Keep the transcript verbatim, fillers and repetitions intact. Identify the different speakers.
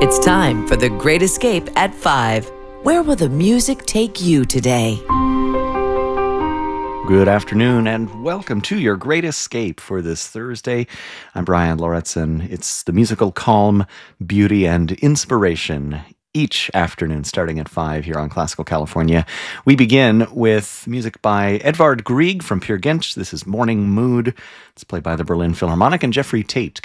Speaker 1: It's time for The Great Escape at five. Where will the music take you today?
Speaker 2: Good afternoon and welcome to your Great Escape for this Thursday. I'm Brian Lauritsen. It's the musical calm, beauty, and inspiration each afternoon starting at five here on Classical California. We begin with music by Edvard Grieg from Peer Gynt. This is Morning Mood. It's played by the Berlin Philharmonic, and Jeffrey Tate